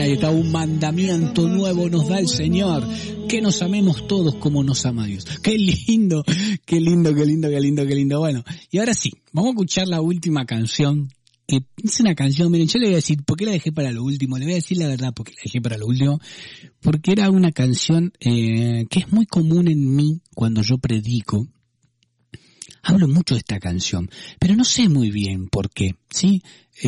ahí está, un mandamiento nuevo nos da el Señor, que nos amemos todos como nos ama Dios. Qué lindo, qué lindo, qué lindo, qué lindo, qué lindo. Bueno, y ahora sí, vamos a escuchar la última canción, que es una canción, miren, yo le voy a decir, ¿por qué la dejé para lo último? Le voy a decir la verdad, ¿por qué la dejé para lo último? Porque era una canción que es muy común en mí cuando yo predico. Hablo mucho de esta canción, pero no sé muy bien por qué, ¿sí?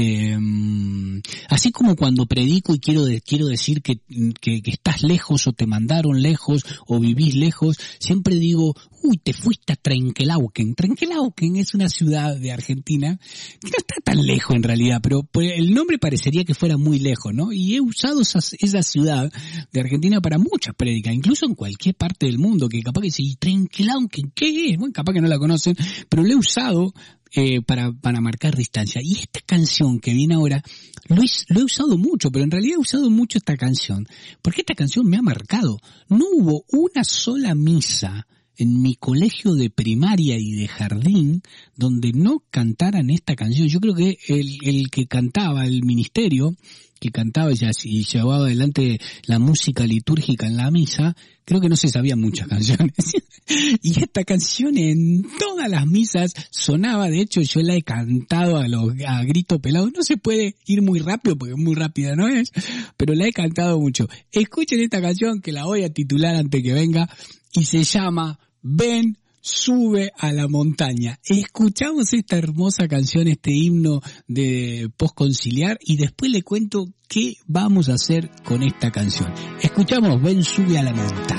Así como cuando predico y quiero decir que estás lejos o te mandaron lejos o vivís lejos, siempre digo, te fuiste a Trenquelauquen. Trenquelauquen es una ciudad de Argentina que no está tan lejos en realidad, pero el nombre parecería que fuera muy lejos, ¿no? Y he usado esa ciudad de Argentina para muchas prédicas, incluso en cualquier parte del mundo, que capaz que dice, ¿y Trenquelauquen qué es? Bueno, capaz que no la conocen, pero lo he usado para marcar distancia. Y esta canción que viene ahora, lo he usado mucho, pero en realidad he usado mucho esta canción, porque esta canción me ha marcado. No hubo una sola misa en mi colegio de primaria y de jardín donde no cantaran esta canción. Yo creo que el que cantaba, el ministerio que cantaba y llevaba adelante la música litúrgica en la misa, creo que no se sabían muchas canciones. Y esta canción en todas las misas sonaba, de hecho yo la he cantado a grito pelado. No se puede ir muy rápido porque muy rápida no es, pero la he cantado mucho. Escuchen esta canción que la voy a titular antes que venga y se llama Ven, sube a la montaña. Escuchamos esta hermosa canción, este himno de postconciliar, y después le cuento qué vamos a hacer con esta canción. Escuchamos Ven, sube a la montaña.